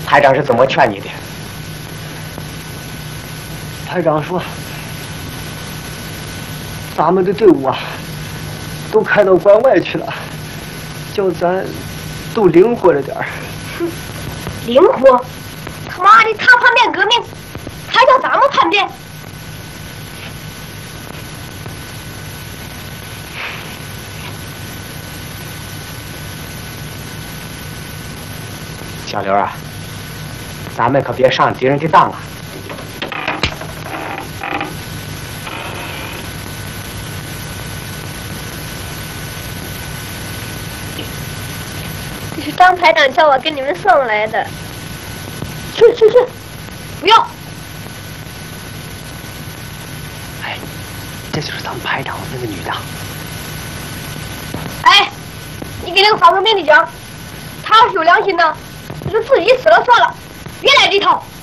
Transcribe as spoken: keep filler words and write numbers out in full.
排长是怎么劝你的？ 排长说，咱们的队伍啊，都开到关外去了，叫咱都灵活着点儿。 哼，灵活？他妈的，他叛变革命，还叫咱们叛变？ 小刘啊，咱们可别上敌人的当啊！ 这是张排长叫我给你们送来的。去去去，不要！ 哎，这就是咱们排长那个女的。 哎，你给那个反革命的讲，他要是有良心呢，就自己死了算了，别来这套。